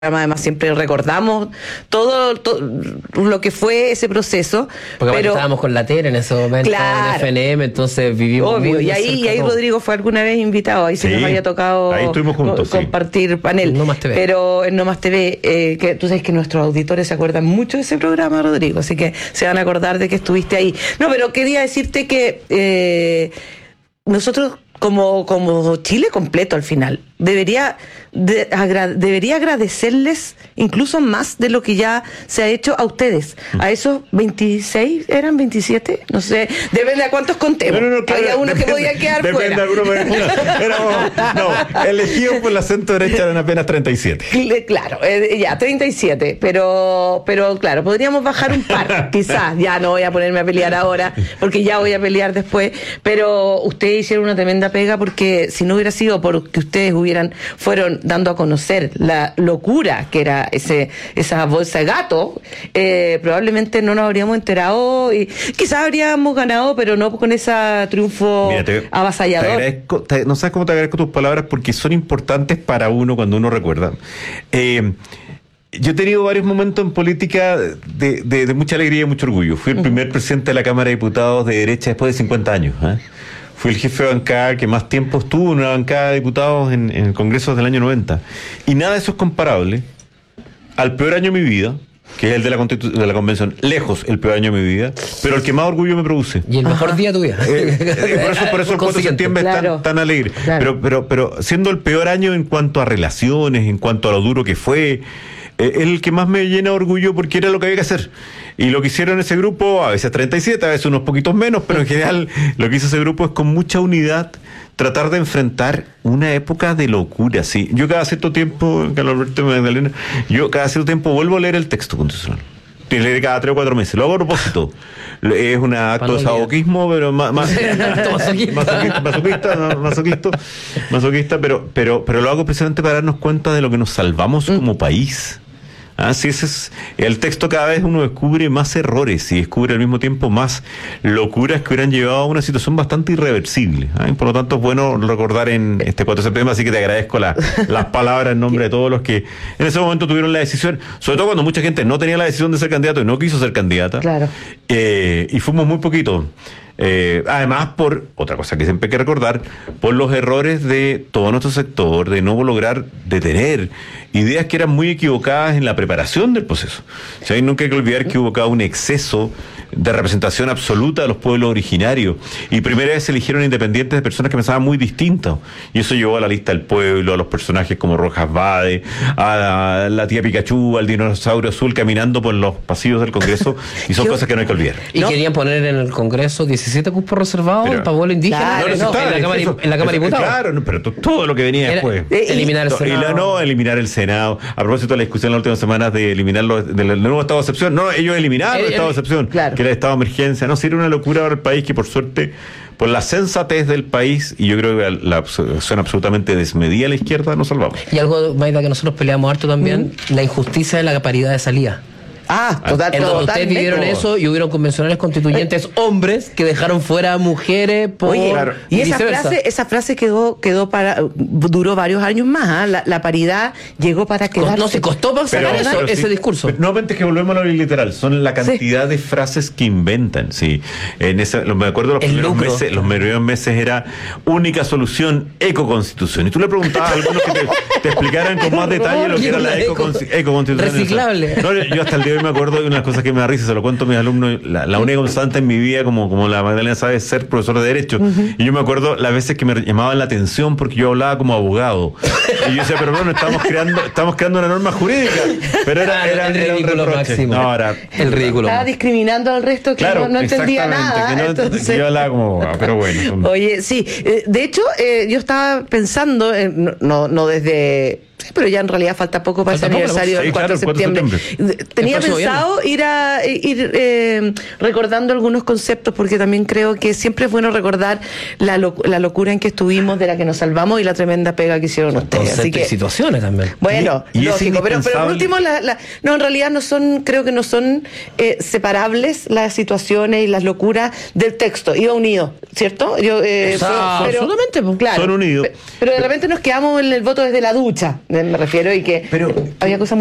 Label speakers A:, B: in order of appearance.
A: además siempre recordamos todo lo que fue ese proceso.
B: Porque pero estábamos con la Tere en ese momento, claro, en FNM, entonces vivimos
A: obvio, muy y ahí Rodrigo fue alguna vez invitado, ahí sí nos había tocado
C: ahí estuvimos juntos,
A: compartir panel.
B: No Más TV.
A: Pero en No Más TV, que tú sabes que nuestros auditores se acuerdan mucho de ese programa, Rodrigo, así que se van a acordar de que estuviste ahí. No, pero quería decirte que nosotros como Chile completo al final debería agradecerles incluso más de lo que ya se ha hecho a ustedes, a esos 26, ¿eran 27? No sé, depende a cuántos contemos.
C: No, claro,
A: había unos que podían quedar
C: depende
A: fuera. Éramos,
C: elegidos por la centro derecha eran apenas 37.
A: Claro, ya 37, pero claro, podríamos bajar un par, quizás. Ya no voy a ponerme a pelear ahora, porque ya voy a pelear después, pero ustedes hicieron una tremenda pega, porque si no hubiera sido porque ustedes fueron dando a conocer la locura que era esa bolsa de gato, probablemente no nos habríamos enterado y quizás habríamos ganado, pero no con ese triunfo avasallador.
C: No sabes cómo te agradezco tus palabras, porque son importantes para uno cuando uno recuerda. Yo he tenido varios momentos en política de mucha alegría y mucho orgullo. Fui el primer presidente de la Cámara de Diputados de derecha después de 50 años. Fui el jefe de bancada que más tiempo estuvo en una bancada de diputados en el Congreso desde el año 90. Y nada de eso es comparable al peor año de mi vida, que es el de la Convención. Lejos el peor año de mi vida, pero el que más orgullo me produce.
B: Y el mejor día de tu vida.
C: Por eso el 4 de septiembre es tan alegre. Claro. Pero siendo el peor año en cuanto a relaciones, en cuanto a lo duro que fue, es el que más me llena de orgullo, porque era lo que había que hacer. Y lo que hicieron ese grupo, a veces 37, a veces unos poquitos menos, pero en general lo que hizo ese grupo es con mucha unidad tratar de enfrentar una época de locura. ¿Sí? Yo cada cierto tiempo, Carlos Alberto Magdalena, vuelvo a leer el texto constitucional. Leer cada 3 o 4 meses. Lo hago a propósito. Es un acto de sadoquismo, pero masoquista, pero lo hago precisamente para darnos cuenta de lo que nos salvamos como país. Sí, ese es el texto. Cada vez uno descubre más errores y descubre al mismo tiempo más locuras que hubieran llevado a una situación bastante irreversible. Por lo tanto, es bueno recordar en este 4 de septiembre, así que te agradezco las palabras en nombre de todos los que en ese momento tuvieron la decisión, sobre todo cuando mucha gente no tenía la decisión de ser candidato y no quiso ser candidata.
A: Claro.
C: Y fuimos muy poquitos. Además, por otra cosa que siempre hay que recordar, por los errores de todo nuestro sector, de no lograr detener ideas que eran muy equivocadas en la preparación del proceso. Nunca hay que olvidar que hubo acá un exceso de representación absoluta de los pueblos originarios, y primera vez se eligieron independientes de personas que pensaban muy distintos, y eso llevó a la lista del pueblo, a los personajes como Rojas Bade, a la tía Pikachu, al dinosaurio azul caminando por los pasillos del Congreso, y son cosas que no hay que olvidar.
B: Y querían poner en el Congreso 17 cupos reservados para pueblo indígena, en la Cámara de Diputados.
C: Claro, pero todo lo que venía después.
B: Eliminar el Senado.
C: Eliminar el Senado. A propósito de la discusión en las últimas semanas de eliminarlo del nuevo estado de excepción. No, ellos eliminaron el estado de excepción.
A: Claro.
C: Que era el estado de emergencia. No, sí, era una locura para el país, que por suerte, por la sensatez del país, y yo creo que la acción absolutamente desmedida a la izquierda, nos salvamos.
B: Y algo, Maida, que nosotros peleamos harto también, la injusticia de la paridad de salida.
A: Totalmente.
B: Ustedes vivieron eso, y hubieron convencionales constituyentes hombres que dejaron fuera a mujeres por...
A: Oye, claro. Y esa frase duró varios años más. La paridad llegó para quedarse.
B: No se costó para sacar ese discurso.
C: Pero nuevamente, que volvemos a lo literal, son la cantidad de frases que inventan. Sí. Me acuerdo los primeros meses era única solución, ecoconstitución. Y tú le preguntabas a algunos que te explicaran con más detalle lo que era la ecoconstitución.
B: Reciclable.
C: Yo hasta el día de hoy me acuerdo de unas cosas que me da risa, se lo cuento a mis alumnos. La única constante en mi vida, como la Magdalena sabe, es ser profesor de Derecho. Y yo me acuerdo las veces que me llamaban la atención porque yo hablaba como abogado. Y yo decía, pero bueno, estamos creando una norma jurídica. Pero era
B: el ridículo máximo. El ridículo.
A: Estaba discriminando al resto que no entendía nada.
C: Entonces, yo hablaba como abogado, pero bueno.
A: Oye, sí. De hecho, yo estaba pensando, no desde... Sí, pero ya en realidad falta poco para ese aniversario del 4 de septiembre. Tenía pensado ir recordando algunos conceptos, porque también creo que siempre es bueno recordar la locura en que estuvimos, de la que nos salvamos, y la tremenda pega que hicieron ustedes. Así que,
B: situaciones también.
A: Bueno, lógico, pero por último, en realidad creo que no son separables las situaciones y las locuras del texto. Iba unido, ¿cierto?
B: Absolutamente.
A: Claro,
C: son unidos.
A: Pero de repente nos quedamos en el voto desde la ducha. me refiero, y que había cosas